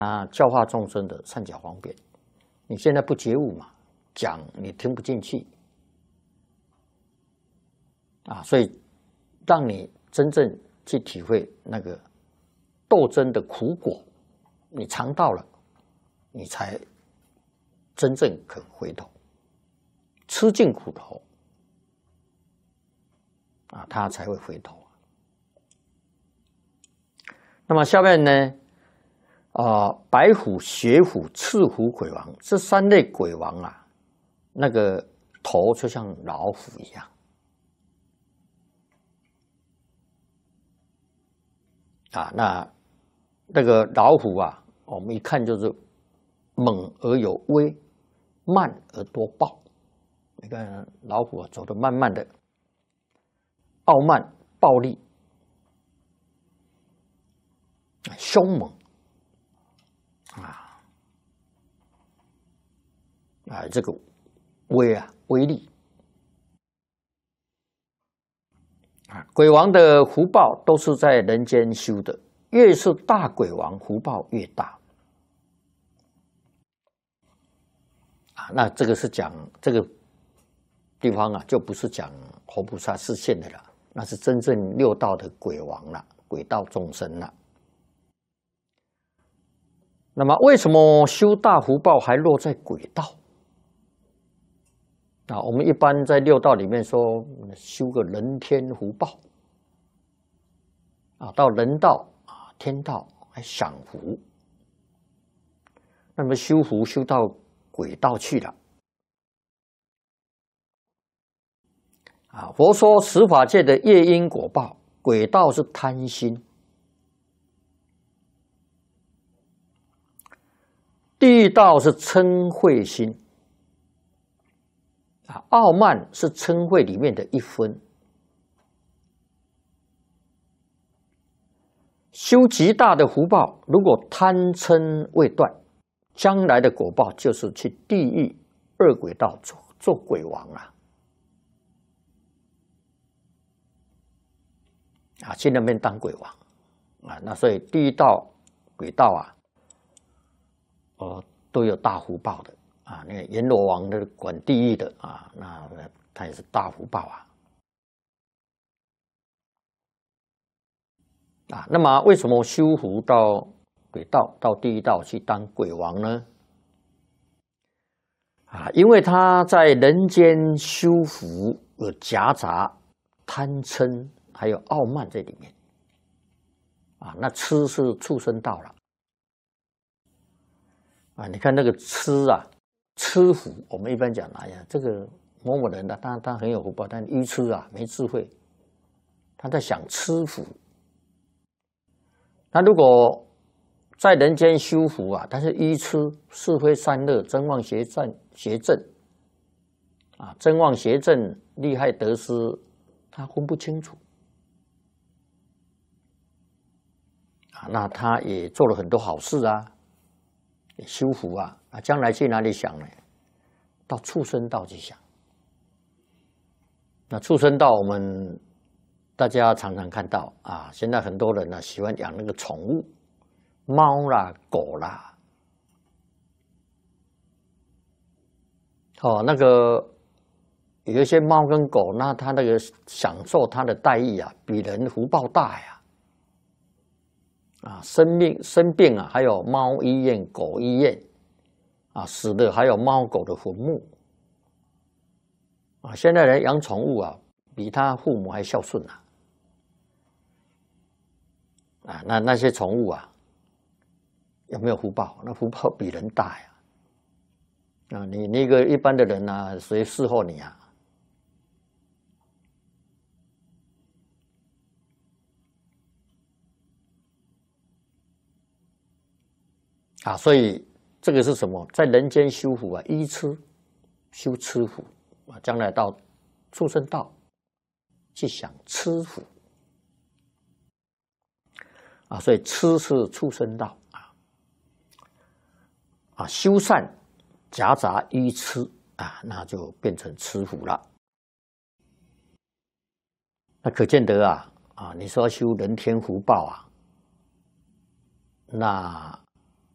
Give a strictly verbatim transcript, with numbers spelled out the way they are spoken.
啊，教化众生的善巧方便。你现在不觉悟嘛，讲你听不进去啊，所以让你真正去体会那个斗争的苦果，你尝到了，你才真正肯回头，吃尽苦头啊，他才会回头。那么下面呢，啊、呃，白虎、雪虎、赤虎鬼王这三类鬼王啊，那个头就像老虎一样啊。那那个老虎啊，我们一看就是猛而有威，慢而多暴。你看老虎啊，走得慢慢的，傲慢、暴力、凶猛啊啊，这个威啊，威力啊。鬼王的福报都是在人间修的，越是大鬼王，福报越大啊。那这个是讲这个地方啊，就不是讲活菩萨示现的了，那是真正六道的鬼王了，鬼道众生了。那么为什么修大福报还落在鬼道啊？我们一般在六道里面说修个人天福报啊，到人道啊、天道还享福，那么修福修到鬼道去了啊。佛说十法界的业因果报，鬼道是贪心，地狱道是嗔恚心啊，傲慢是嗔恚里面的一分。修极大的福报，如果贪嗔未断，将来的果报就是去地狱恶鬼道做做鬼王啊！啊，去那边当鬼王啊！那所以地狱道、鬼道啊，哦，都有大福报的啊。那个阎罗王的管地狱的啊，那他也是大福报啊。啊，那么为什么修福到鬼道、到地狱道去当鬼王呢？啊，因为他在人间修福有夹杂贪嗔还有傲慢在里面。啊，那痴是畜生道了。啊，你看那个痴啊，痴福，我们一般讲，哎呀，这个某某人呢，他他很有福报，但愚痴啊，没智慧，他在享痴福。那如果在人间修福啊，但是愚痴、是非善恶、真妄邪正、邪正啊，真妄邪正、利害得失，他分不清楚啊。那他也做了很多好事啊，也修福啊，啊，将来去哪里想呢？到畜生道去想。那畜生道我们大家常常看到啊，现在很多人呢、啊、喜欢养那个宠物，猫啦、狗啦，哦，那个有一些猫跟狗，那它那个享受它的待遇啊，比人福报大呀！啊，生病生病啊，还有猫医院、狗医院啊，死的还有猫狗的坟墓啊。现在人养宠物啊，比他父母还孝顺啊！啊，那那些宠物啊，有没有福报？那福报比人大呀！啊，你那个一般的人啊，谁伺候你啊？啊，所以这个是什么？在人间修福啊，依痴修痴福啊，将来到畜生道去享痴福啊，所以痴是畜生道啊啊，修善夹杂愚痴啊，那就变成痴福了。那可见得啊啊，你说修人天福报啊，那